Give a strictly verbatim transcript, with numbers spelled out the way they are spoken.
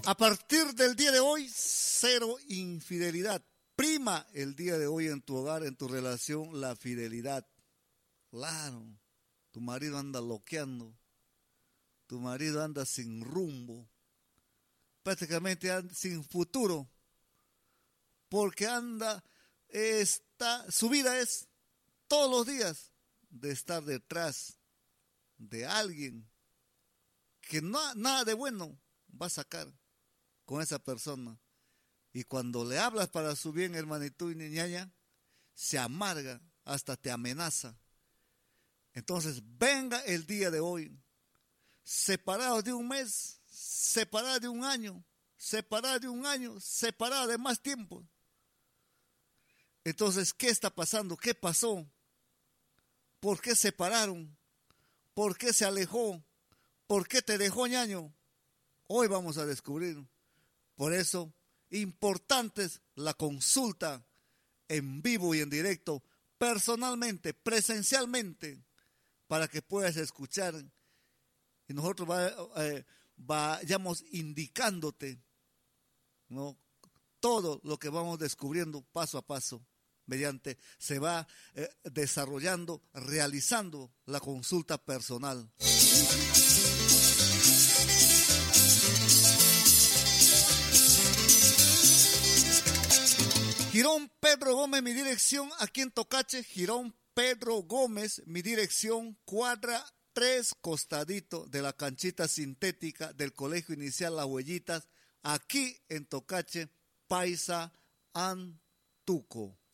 A partir del día de hoy, cero infidelidad. Prima el día de hoy en tu hogar, en tu relación, la fidelidad. Claro, tu marido anda loqueando, tu marido anda sin rumbo, prácticamente anda sin futuro, porque anda, está, su vida es todos los días de estar detrás de alguien que no, nada de bueno va a sacar con esa persona. Y cuando le hablas para su bien, hermanito y niñaña, se amarga, hasta te amenaza. Entonces, venga el día de hoy, separados de un mes, separados de un año, separados de un año, separados de más tiempo. Entonces, ¿qué está pasando? ¿Qué pasó? ¿Por qué se separaron? ¿Por qué se alejó? ¿Por qué te dejó, ñaño? Hoy vamos a descubrir. Por eso, importante es la consulta en vivo y en directo, personalmente, presencialmente, para que puedas escuchar y nosotros va, eh, vayamos indicándote, ¿no?, todo lo que vamos descubriendo paso a paso, mediante se va eh, desarrollando, realizando la consulta personal. Girón Pedro Gómez, mi dirección aquí en Tocache. Girón Pedro Gómez, mi dirección, cuadra tres, costadito de la canchita sintética del Colegio Inicial Las Huellitas, aquí en Tocache, Paisa, Antuco.